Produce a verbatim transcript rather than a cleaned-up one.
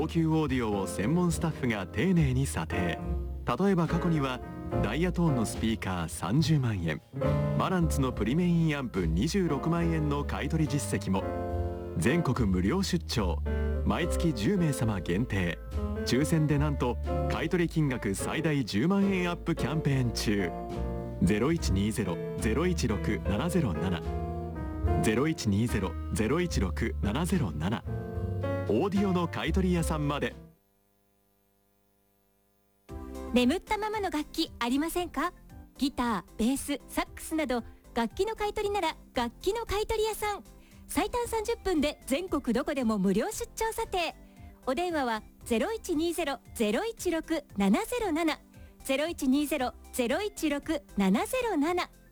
高級オーディオを専門スタッフが丁寧に査定。例えば過去にはダイヤトーンのスピーカーさんじゅうまんえん、マランツのプリメインアンプにじゅうろくまんえんの買取実績も。全国無料出張、毎月じゅうめい様限定、抽選でなんと買取金額最大じゅうまんえんアップキャンペーン中。 ゼロいちにゼロ ゼロいちろく ななゼロなな ゼロいちにゼロ ゼロいちろく ななゼロなな、オーディオの買取屋さんまで。 眠ったままの楽器ありませんか？ギター、ベース、サックスなど楽器の買い取りなら楽器の買取屋さん。最短さんじゅっぷんで全国どこでも無料出張査定。お電話は ゼロいちにゼロ ゼロいちろく ななゼロなな ゼロいちにゼロ ゼロいちろく ななゼロなな